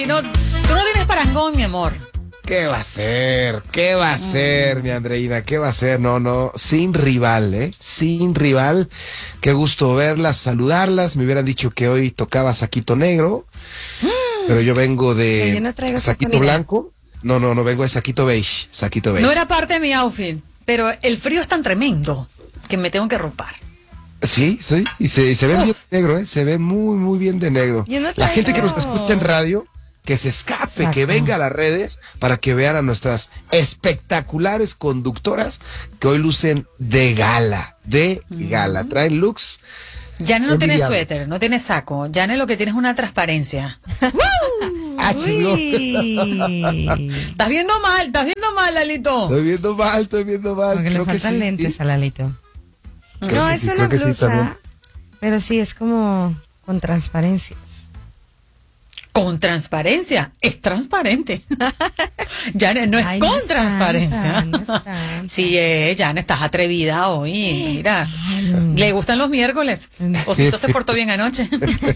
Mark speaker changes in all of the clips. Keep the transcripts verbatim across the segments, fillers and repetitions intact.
Speaker 1: aquí no, tú no tienes parangón, mi amor.
Speaker 2: ¿Qué va a ser? ¿Qué va a ser, mm. mi Andreina? ¿Qué va a ser? No, no, sin rival, ¿eh? Sin rival. Qué gusto verlas, saludarlas. Me hubieran dicho que hoy tocaba saquito negro, mm. pero yo vengo de
Speaker 3: yo no traigo
Speaker 2: saquito blanco. No, no, no vengo de saquito beige, saquito beige.
Speaker 1: No era parte de mi outfit, pero el frío es tan tremendo que me tengo que ropar.
Speaker 2: Sí, sí, y se, y se ve bien de negro, ¿eh? Se ve muy, muy bien de negro.
Speaker 3: No
Speaker 2: La gente que nos escucha en radio, que se escape, Exacto. que venga a las redes para que vean a nuestras espectaculares conductoras que hoy lucen de gala, de mm. gala. Traen looks.
Speaker 1: Jane no tiene suéter, no tiene saco. Jane lo que tiene es una transparencia.
Speaker 2: Ah, chido.
Speaker 1: Estás viendo mal, estás viendo mal, Lalito.
Speaker 2: Estoy viendo mal, estoy viendo mal.
Speaker 3: Porque
Speaker 2: creo
Speaker 3: le faltan
Speaker 2: que sí,
Speaker 3: lentes
Speaker 2: sí.
Speaker 3: a Lalito.
Speaker 2: Creo
Speaker 3: no, es
Speaker 2: sí,
Speaker 3: una blusa,
Speaker 2: sí,
Speaker 3: pero sí, es como con transparencias.
Speaker 1: Con transparencia, es transparente. Jane, no es Ay, con no transparencia. No sí, eh, Jane, estás atrevida hoy. Mira, Ay. ¿le gustan los miércoles? Osito se portó bien anoche.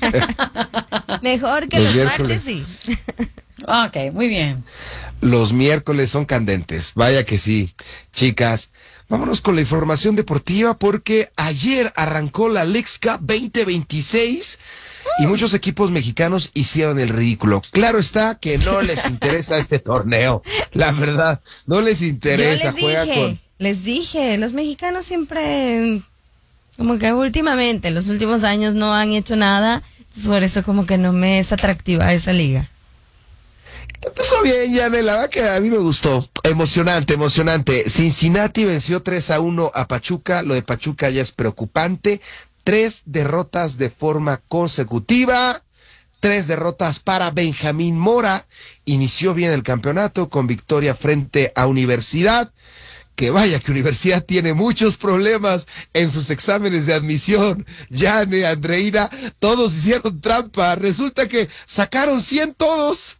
Speaker 3: Mejor que los, los martes, sí.
Speaker 1: Ok, muy bien.
Speaker 2: Los miércoles son candentes, vaya que sí. Chicas, vámonos con la información deportiva porque ayer arrancó la Leagues Cup veinte veintiséis y muchos equipos mexicanos hicieron el ridículo. Claro está que no les interesa este torneo, la verdad, no les interesa.
Speaker 3: Yo les
Speaker 2: Juegan
Speaker 3: dije,
Speaker 2: con...
Speaker 3: les dije, los mexicanos siempre, como que últimamente, en los últimos años no han hecho nada, por eso como que no me es atractiva esa liga.
Speaker 2: Empezó bien, Yanela, que a mí me gustó. Emocionante, emocionante. Cincinnati venció tres a uno a Pachuca. Lo de Pachuca ya es preocupante. Tres derrotas de forma consecutiva. Tres derrotas para Benjamín Mora. Inició bien el campeonato con victoria frente a Universidad. Que vaya que Universidad tiene muchos problemas en sus exámenes de admisión. Yane, Andreina, todos hicieron trampa. Resulta que sacaron cien todos.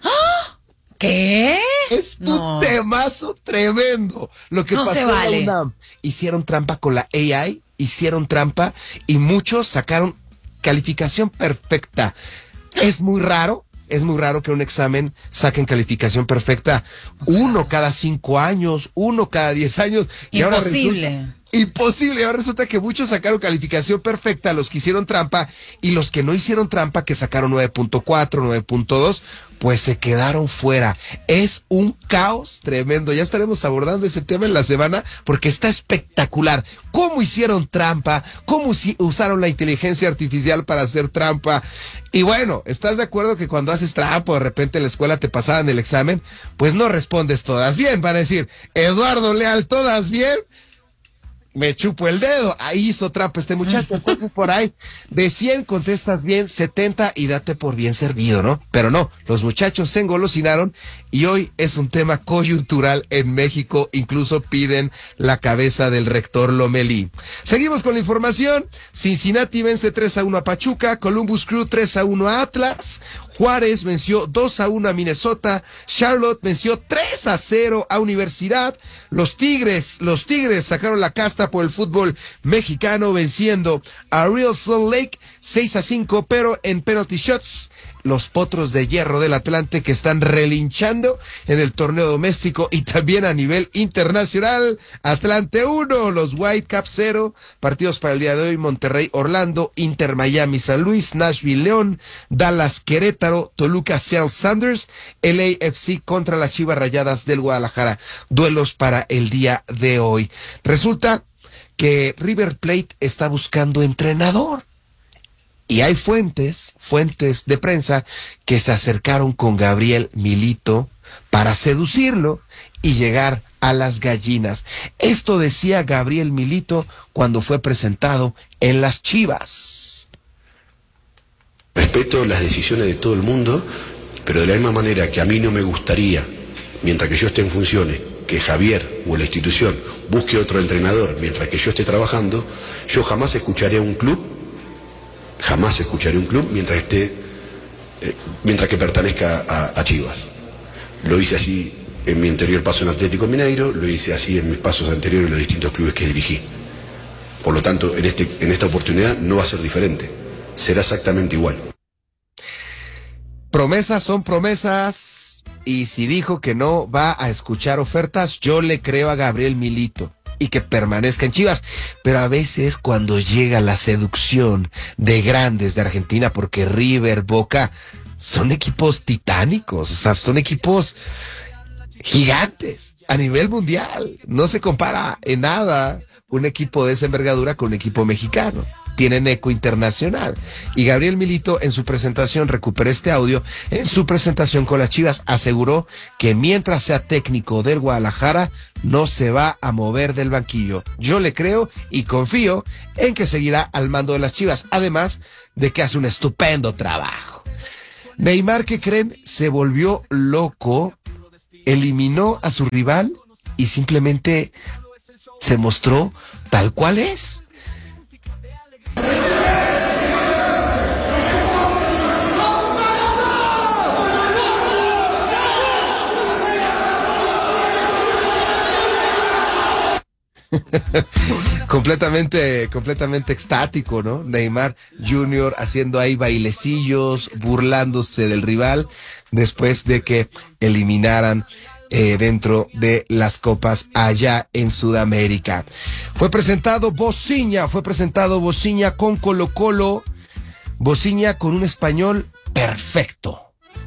Speaker 1: ¿Qué?
Speaker 2: Es no. un temazo tremendo. Lo que
Speaker 1: no
Speaker 2: pasó
Speaker 1: se vale.
Speaker 2: en la UNAM. Hicieron trampa con la A I, hicieron trampa y muchos sacaron calificación perfecta. Es muy raro. Es muy raro que un examen saquen calificación perfecta uno cada cinco años, uno cada diez años. Y
Speaker 1: imposible.
Speaker 2: Ahora resulta, imposible. Ahora resulta que muchos sacaron calificación perfecta, los que hicieron trampa, y los que no hicieron trampa, que sacaron nueve punto cuatro, nueve punto dos, pues se quedaron fuera. Es un caos tremendo. Ya estaremos abordando ese tema en la semana porque está espectacular. ¿Cómo hicieron trampa? ¿Cómo si usaron la inteligencia artificial para hacer trampa? Y bueno, ¿estás de acuerdo que cuando haces trampa o de repente en la escuela te pasaban el examen? Pues no respondes todas bien. Van a decir, Eduardo Leal, ¿todas bien? Me chupo el dedo, ahí hizo trampa este muchacho. Entonces por ahí, de cien contestas bien, setenta y date por bien servido, ¿no? Pero no, los muchachos se engolosinaron y hoy es un tema coyuntural en México, incluso piden la cabeza del rector Lomelí. Seguimos con la información. Cincinnati vence tres a uno a Pachuca, Columbus Crew tres a uno a Atlas, Juárez venció dos a uno a Minnesota, Charlotte venció tres a cero a Universidad, los Tigres, los Tigres sacaron la casta por el fútbol mexicano venciendo a Real Salt Lake seis a cinco, pero en penalty shots, los Potros de Hierro del Atlante que están relinchando en el torneo doméstico y también a nivel internacional. Atlante uno, los Whitecaps cero, partidos para el día de hoy: Monterrey Orlando, Inter Miami San Luis, Nashville León, Dallas Querétaro, Toluca Seattle Sounders, L A F C contra las Chivas Rayadas del Guadalajara. Duelos para el día de hoy. Resulta que River Plate está buscando entrenador. Y hay fuentes, fuentes de prensa que se acercaron con Gabriel Milito para seducirlo y llegar a las gallinas. Esto decía Gabriel Milito cuando fue presentado en las Chivas.
Speaker 4: Respeto las decisiones de todo el mundo, pero de la misma manera que a mí no me gustaría, mientras que yo esté en funciones, que Javier o la institución busque otro entrenador mientras que yo esté trabajando, yo jamás escucharé a un club Jamás escucharé un club mientras esté, eh, mientras que pertenezca a, a Chivas. Lo hice así en mi anterior paso en Atlético Mineiro, lo hice así en mis pasos anteriores en los distintos clubes que dirigí. Por lo tanto, en, este, en esta oportunidad no va a ser diferente, será exactamente igual.
Speaker 2: promesas son promesas, y si dijo que no va a escuchar ofertas, yo le creo a Gabriel Milito y que permanezca en Chivas. Pero a veces cuando llega la seducción de grandes de Argentina, porque River, Boca, son equipos titánicos, o sea, son equipos gigantes a nivel mundial. No se compara en nada un equipo de esa envergadura con un equipo mexicano. Tienen eco internacional. Y Gabriel Milito, en su presentación, recuperé este audio, en su presentación con las Chivas, aseguró que mientras sea técnico del Guadalajara, no se va a mover del banquillo. Yo le creo y confío en que seguirá al mando de las Chivas, además de que hace un estupendo trabajo. Neymar, ¿qué creen? Se volvió loco, eliminó a su rival y simplemente se mostró tal cual es. completamente, completamente extático, ¿no? Neymar junior haciendo ahí bailecillos, burlándose del rival, después de que eliminaran eh, dentro de las copas allá en Sudamérica. Fue presentado Bociña, fue presentado Bociña con Colo Colo, Bociña con un español perfecto.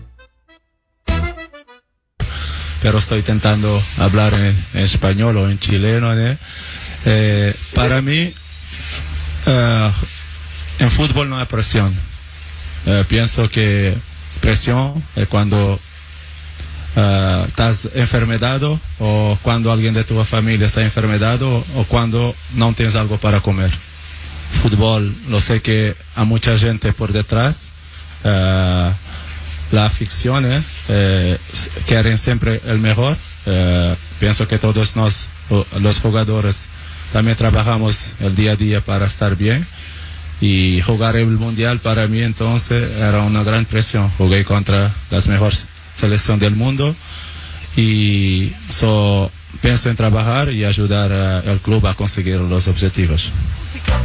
Speaker 5: Pero estoy intentando hablar en, en español o en chileno, ¿no? Eh, para mí, uh, en fútbol no hay presión. Eh, pienso que presión es cuando uh, estás enfermedado, o cuando alguien de tu familia está enfermedado, o cuando no tienes algo para comer. Fútbol, lo sé que hay mucha gente por detrás. Uh, La afición, eh, eh, quieren siempre el mejor. Eh, pienso que todos nos, los jugadores, también trabajamos el día a día para estar bien. Y jugar el mundial para mí entonces era una gran presión. Jugué contra las mejores selecciones del mundo y so, pienso en trabajar y ayudar al club a conseguir los objetivos.